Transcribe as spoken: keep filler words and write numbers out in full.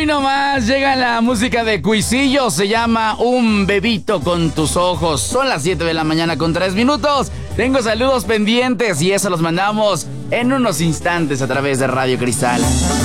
nomás llega la música de Cuisillo, se llama Un bebito con tus ojos. Son las siete de la mañana con tres minutos. Tengo saludos pendientes y eso los mandamos en unos instantes a través de Radio Cristal.